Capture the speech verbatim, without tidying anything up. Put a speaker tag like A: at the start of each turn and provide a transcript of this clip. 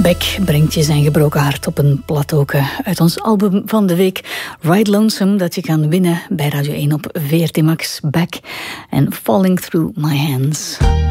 A: Beck brengt je zijn gebroken hart op een plateauke uit ons album van de week. Ride Lonesome, dat je kan winnen bij Radio één op V R T Max. Back en Falling Through My Hands.